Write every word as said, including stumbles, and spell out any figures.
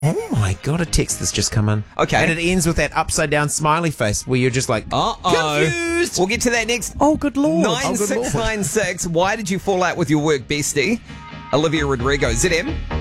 Oh my God, a text that's just come in. Okay. And it ends with that upside down smiley face where you're just like, Uh-oh. confused. We'll get to that next. Oh, good Lord. nine six nine six. Why did you fall out with your work bestie? Olivia Rodrigo, Z M.